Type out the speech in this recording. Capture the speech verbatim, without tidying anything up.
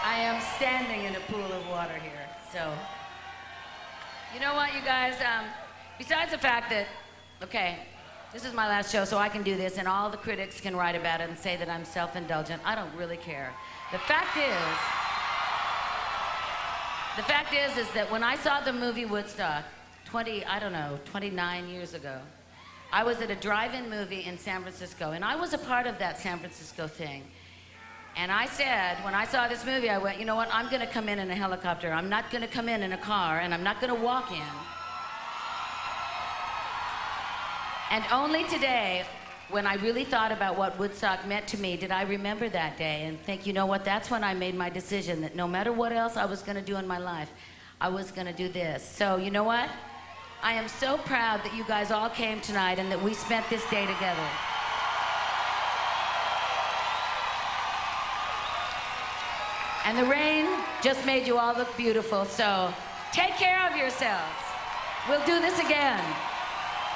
I am standing in a pool of water here. So, you know what, you guys? Um, besides the fact that, okay, this is my last show, so I can do this, and all the critics can write about it and say that I'm self-indulgent. I don't really care. The fact is, the fact is, is that when I saw the movie Woodstock, twenty, I don't know, twenty-nine years ago, I was at a drive-in movie in San Francisco, and I was a part of that San Francisco thing. And I said, when I saw this movie, I went, you know what, I'm gonna come in in a helicopter. I'm not gonna come in in a car, and I'm not gonna walk in. And only today, when I really thought about what Woodstock meant to me, did I remember that day and think, you know what, that's when I made my decision that no matter what else I was gonna do in my life, I was gonna do this. So, you know what? I am so proud that you guys all came tonight and that we spent this day together. And the rain just made you all look beautiful, so take care of yourselves. We'll do this again.